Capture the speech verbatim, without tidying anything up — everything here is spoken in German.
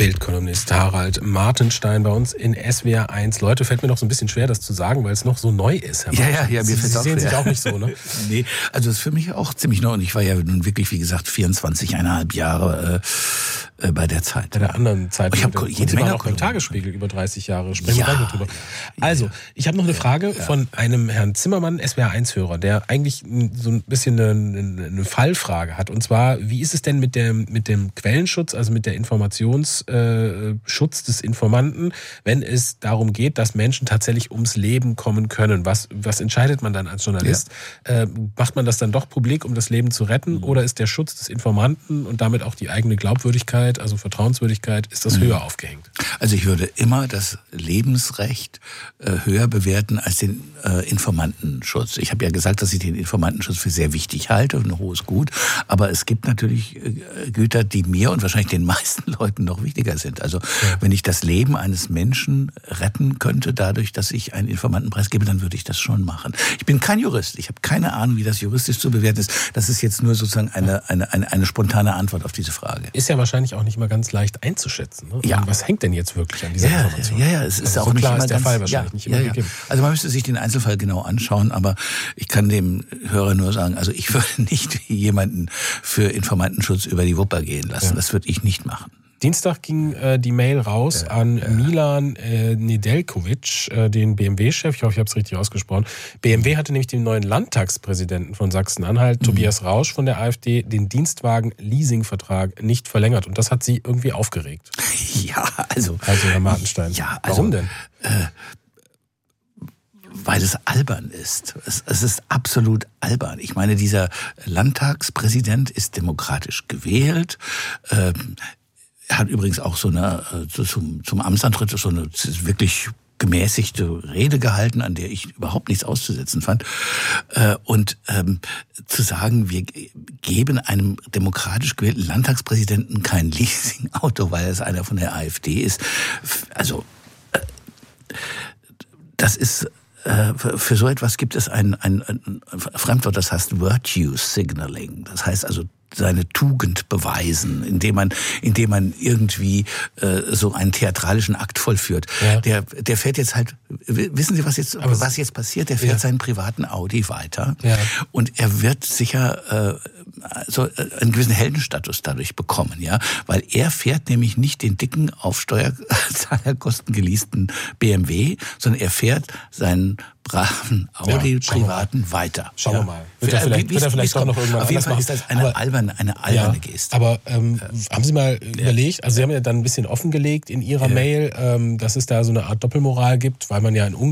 Bildkolumnist Harald Martenstein bei uns in S W R eins. Leute, fällt mir noch so ein bisschen schwer, das zu sagen, weil es noch so neu ist, Herr Ja, ja, ja, mir Sie, fällt Sie auch sehen schwer. sich auch nicht so, ne? Nee, also es ist für mich auch ziemlich neu und ich war ja nun wirklich, wie gesagt, vierundzwanzig Komma fünf Jahre äh, äh, bei der Zeit. Bei der anderen Zeit. Ich habe jede Sie Menge waren auch beim Kolumnen. Tagesspiegel über dreißig Jahre. Sprechen wir Ja. gleich noch drüber. Also, ich habe noch eine Frage ja. von einem Herrn Zimmermann, S W R eins-Hörer, der eigentlich so ein bisschen eine, eine Fallfrage hat. Und zwar, wie ist es denn mit dem, mit dem Quellenschutz, also mit der Informationsschutz äh, Schutz des Informanten, wenn es darum geht, dass Menschen tatsächlich ums Leben kommen können? Was, was entscheidet man dann als Journalist? Ja. Äh, macht man das dann doch publik, um das Leben zu retten? Mhm. Oder ist der Schutz des Informanten und damit auch die eigene Glaubwürdigkeit, also Vertrauenswürdigkeit, ist das mhm. höher aufgehängt? Also ich würde immer das Lebensrecht äh, höher bewerten als den äh, Informantenschutz. Ich habe ja gesagt, dass ich den Informantenschutz für sehr wichtig halte und ein hohes Gut. Aber es gibt natürlich äh, Güter, die mir und wahrscheinlich den meisten Leuten noch wichtiger sind. Also ja. wenn ich das Leben eines Menschen retten könnte, dadurch, dass ich einen Informantenpreis gebe, dann würde ich das schon machen. Ich bin kein Jurist. Ich habe keine Ahnung, wie das juristisch zu bewerten ist. Das ist jetzt nur sozusagen eine, eine, eine, eine spontane Antwort auf diese Frage. Ist ja wahrscheinlich auch nicht mal ganz leicht einzuschätzen. Ne? Ja. Was hängt denn jetzt wirklich an dieser ja, Information? Ja, ja, es ist also auch so nicht klar immer ist der ganz, Fall wahrscheinlich ja, nicht immer ja, ja. gegeben. Also man müsste sich den Einzelfall genau anschauen, aber ich kann dem Hörer nur sagen, also ich würde nicht jemanden für Informantenschutz über die Wupper gehen lassen. Ja. Das würde ich nicht machen. Dienstag ging äh, die Mail raus ja, an ja. Milan äh, Nedeljkovic, äh, den B M W-Chef. Ich hoffe, ich habe es richtig ausgesprochen. B M W hatte nämlich dem neuen Landtagspräsidenten von Sachsen-Anhalt, mhm. Tobias Rausch von der AfD, den Dienstwagen-Leasing-Vertrag nicht verlängert. Und das hat Sie irgendwie aufgeregt. Ja, also... Also, Herr Martenstein. Ja, also, warum denn? Äh, weil es albern ist. Es, es ist absolut albern. Ich meine, dieser Landtagspräsident ist demokratisch gewählt. Ähm, er hat übrigens auch so eine so zum, zum Amtsantritt so eine wirklich gemäßigte Rede gehalten, an der ich überhaupt nichts auszusetzen fand. Und ähm, zu sagen, wir geben einem demokratisch gewählten Landtagspräsidenten kein Leasingauto, weil es einer von der AfD ist. Also äh, das ist Für, für so etwas gibt es ein, ein, ein Fremdwort, das heißt Virtue Signaling. Das heißt also seine Tugend beweisen, indem man, indem man irgendwie äh, so einen theatralischen Akt vollführt. Ja. Der, der fährt jetzt halt. Wissen Sie, was jetzt, Aber was jetzt passiert? Der fährt ja. seinen privaten Audi weiter ja. und er wird sicher äh, so einen gewissen Heldenstatus dadurch bekommen, ja, weil er fährt nämlich nicht den dicken, auf Steuerzahlerkosten geleasten B M W, sondern er fährt seinen braven Audi ja, privaten weiter. Schauen ja. wir mal. Wird er vielleicht, wird er vielleicht doch noch irgendwann Auf jeden Fall machen. ist das eine aber, alberne, eine alberne ja, Geste. Aber ähm, ja. haben Sie mal ja. überlegt, also Sie haben ja dann ein bisschen offengelegt in Ihrer ja. Mail, ähm, dass es da so eine Art Doppelmoral gibt, weil man ja in